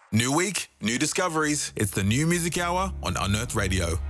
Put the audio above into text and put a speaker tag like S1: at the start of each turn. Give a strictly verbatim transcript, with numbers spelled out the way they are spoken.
S1: New week, new discoveries. It's the New Music Hour on Unearthed Radio.